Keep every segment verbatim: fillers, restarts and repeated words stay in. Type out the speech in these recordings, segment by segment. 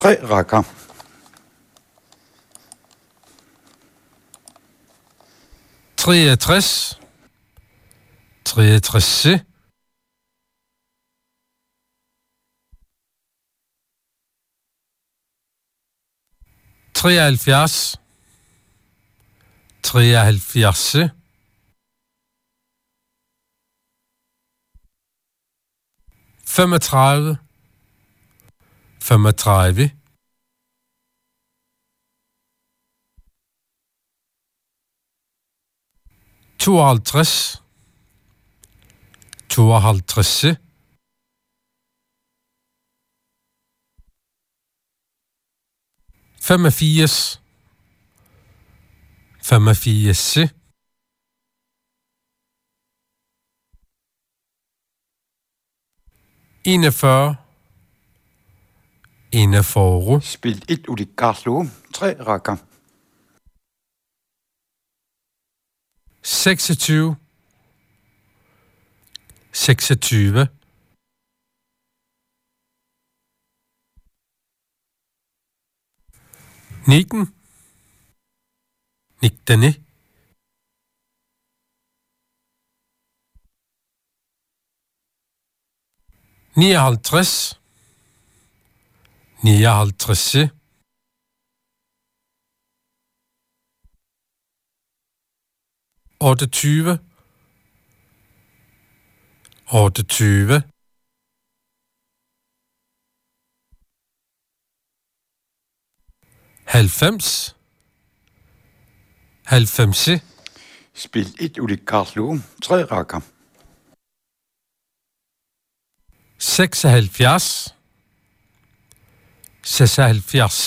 tre rækker. treogtres, treogtres C, treoghalvfjerds, treoghalvfjerds C, femogtredive, femogtredive, tooghalvtreds, tooghalvtreds C, femogfirs, femogfirs C, enogfyrre, enogfyrre, Spil et ud i Garslo, tre rækker. seksogtyve, seksogtyve, nitten, nitten, nioghalvtreds, nioghalvtreds, otteogtyve, otteogtyve, halvfems, halvfems, Spil et ud i Garslo, tre rækker. seksoghalvfjerds, seksoghalvfjerds,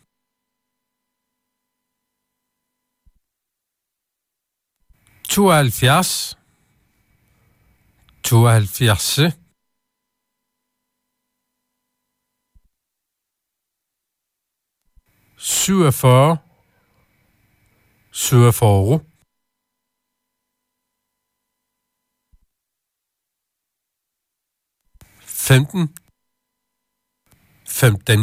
tooghalvfjerds, tooghalvfjerds, syvogfyrre, syvogfyrre, femten, femten,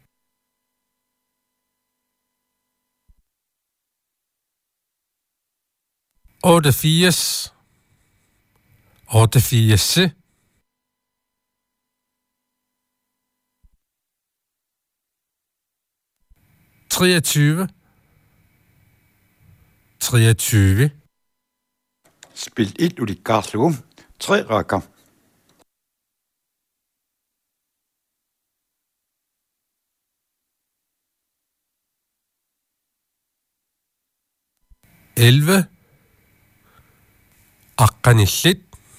otteogfirs, otteogfirs, treogtyve, treogtyve, Spil et ud i Garslo, tre rækker. elleve, аққаниллит,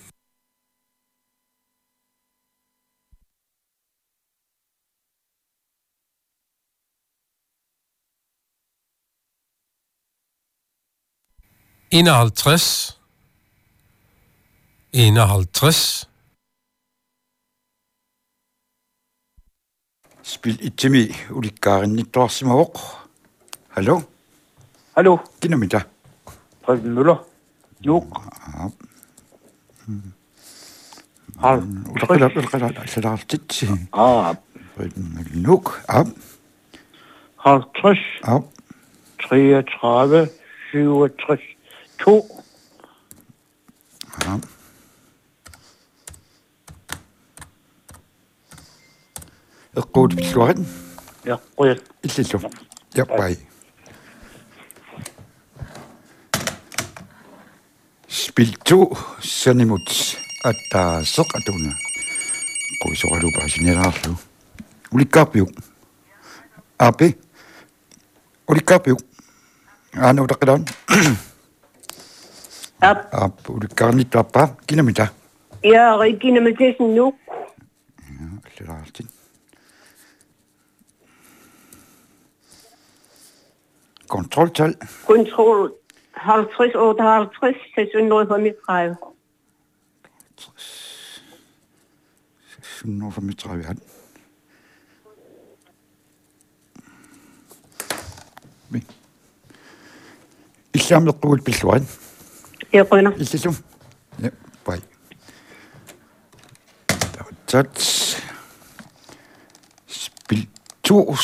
enoghalvtreds, enoghalvtreds, Spil et til mig ud i Garin i Dorsimavok. Hallo? Hallo, Giv mig da. Preben Møller. Nu. Ja. halvtreds, ah, Nuk. Ja. halvtreds, Ja. treogtredive, syvogtres, to, Ja. Jeg går til slåren. ja, rød. Ikke så. Ja, bye. Spil to, Sanimut, at der er sokaduna. Gå så er du bare sin hjertelig. Uli kapio. Ape. Uli kapio. Ano der kan Op, Ap, uli karnit papa. Giv mig da. ja, Regina Mathisen nu. Ja, det er altid. Kontroltal. Kontrol halvtreds, otteoghalvtreds, seks hundrede femogtredive. seks hundrede femogtredive. Islam يقول بالسؤال. Ja, Brønder. Islam. Ja, bye. That's spil to